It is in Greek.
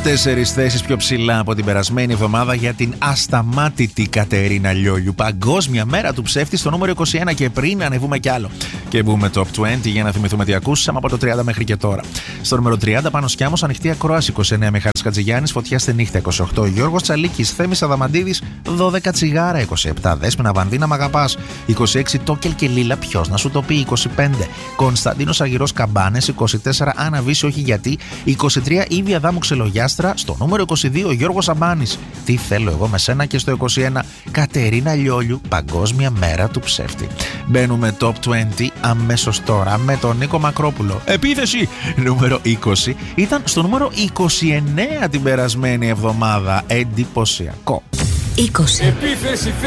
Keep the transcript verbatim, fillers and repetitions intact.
Τέσσερις θέσεις πιο ψηλά από την περασμένη εβδομάδα για την ασταμάτητη Κατερίνα Λιόλιου. Παγκόσμια μέρα του ψεύτη στο νούμερο είκοσι ένα, και πριν ανεβούμε κι άλλο και μπούμε top είκοσι για να θυμηθούμε τι ακούσαμε από το τριάντα μέχρι και τώρα. Στο νούμερο τριάντα, Πάνος Κιάμος, ανοιχτή ακρόαση είκοσι εννέα, Μιχάλης Χατζηγιάννης, Φωτιά στη νύχτα είκοσι οκτώ, Γιώργος Τσαλίκης, Θέμης Αδαμαντίδης, δώδεκα τσιγάρα είκοσι επτά, Δέσποινα Βανδίνα Μ' αγαπάς είκοσι έξι, Τόκελ και Λίλα, ποιος να σου το πει είκοσι πέντε, Κωνσταντίνος Αγυρός Καμπάνες είκοσι τέσσερα, Άννα Βύση όχι γιατί είκοσι τρία, Ήβη Αδάμου Ξελογιάστρα. Στο νούμερο είκοσι δύο, Γιώργος Αμπάνης, Τι θέλω εγώ με σένα, και στο είκοσι ένα, Κατερίνα Λιόλιου, Παγκόσμια μέρα του ψεύτη. Μπαίνουμε top είκοσι αμέσως τώρα με τον Νίκο Μακρόπουλο. Επίθεση νούμερο είκοσι ήταν στο νούμερο είκοσι εννέα την περασμένη εβδομάδα. Εντυπωσιακό. είκοσι. Επίθεση